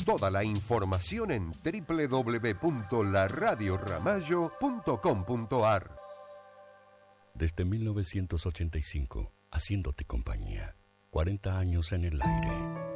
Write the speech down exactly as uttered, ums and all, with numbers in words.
Toda la información en doble u doble u doble u punto la radio ramallo punto com punto a r. Desde mil novecientos ochenta y cinco, haciéndote compañía. cuarenta años en el aire.